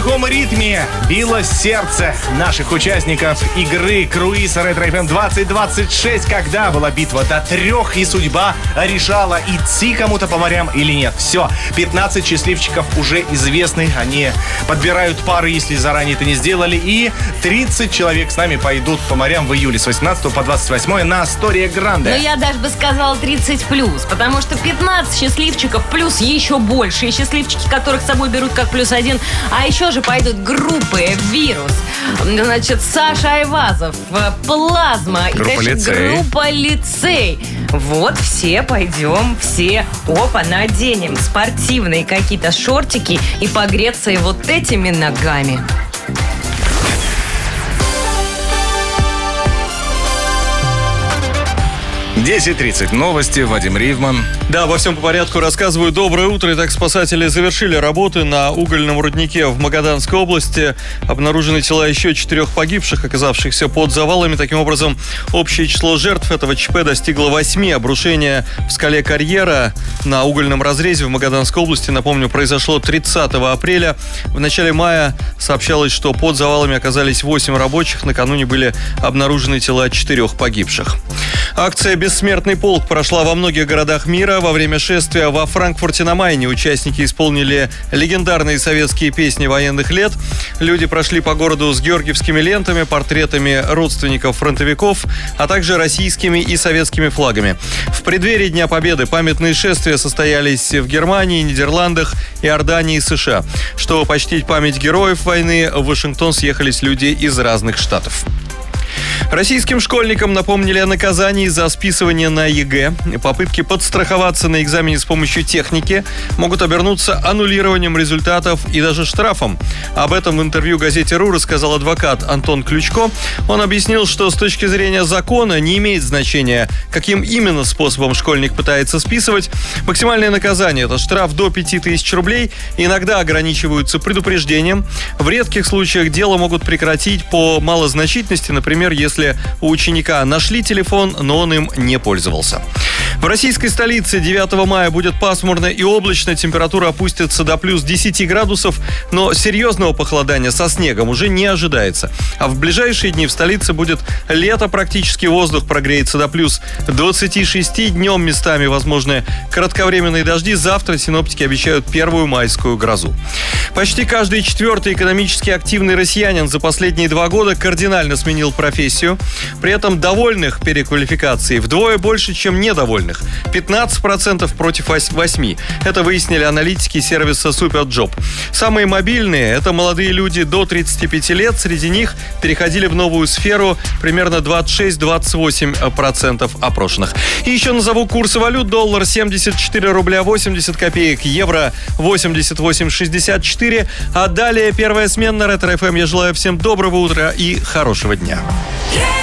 таком ритме било сердце наших участников игры круиз Ретро FM 2026, когда была битва до 3, и судьба решала, идти кому-то по морям или нет. Все, 15 счастливчиков уже известны, они подбирают пары, если заранее это не сделали, и 30 человек с нами пойдут по морям в июле с 18 по 28 на Астория Гранде. Но я даже бы сказала 30+, потому что 15 счастливчиков плюс еще большие счастливчики, которых с собой берут как +1, а еще же пойдут группы «Вирус», значит, Саша Айвазов, «Плазма» группа и, конечно, «Лицей». группа «Лицей». Вот все пойдем, все, наденем спортивные какие-то шортики и погреться и вот этими ногами. 10:30. Новости. Вадим Ривман. Да, во всем по порядку рассказываю. Доброе утро. Итак, спасатели завершили работы на угольном руднике в Магаданской области. Обнаружены тела еще 4 погибших, оказавшихся под завалами. Таким образом, общее число жертв этого ЧП достигло 8. Обрушение в скале карьера на угольном разрезе в Магаданской области, напомню, произошло 30 апреля. В начале мая сообщалось, что под завалами оказались 8 рабочих. Накануне были обнаружены тела 4 погибших. Акция «Бессмертный полк» прошла во многих городах мира. Во время шествия во Франкфурте на Майне участники исполнили легендарные советские песни военных лет. Люди прошли по городу с георгиевскими лентами, портретами родственников фронтовиков, а также российскими и советскими флагами. В преддверии Дня Победы памятные шествия состоялись в Германии, Нидерландах, Иордании и США. Чтобы почтить память героев войны, в Вашингтон съехались люди из разных штатов. Российским школьникам напомнили о наказании за списывание на ЕГЭ. Попытки подстраховаться на экзамене с помощью техники могут обернуться аннулированием результатов и даже штрафом. Об этом в интервью газете «РУ» рассказал адвокат Антон Ключко. Он объяснил, что с точки зрения закона не имеет значения, каким именно способом школьник пытается списывать. Максимальное наказание – это штраф до 5000 рублей. Иногда ограничиваются предупреждением. В редких случаях дело могут прекратить по малозначительности, например, если у ученика нашли телефон, но он им не пользовался. В российской столице 9 мая будет пасмурно и облачно, температура опустится до плюс 10 градусов, но серьезного похолодания со снегом уже не ожидается. А в ближайшие дни в столице будет лето практически, воздух прогреется до плюс 26, днем местами возможны кратковременные дожди. Завтра синоптики обещают первую майскую грозу. Почти каждый 4-й экономически активный россиянин за последние 2 года кардинально сменил профессию. При этом довольных переквалификацией вдвое больше, чем недовольных. 15% против 8%. Это выяснили аналитики сервиса Superjob. Самые мобильные – это молодые люди до 35 лет. Среди них переходили в новую сферу примерно 26-28% опрошенных. И еще назову курсы валют. Доллар 74 рубля 80 копеек, евро 88,64. А далее первая смена на Ретро FM. Я желаю всем доброго утра и хорошего дня.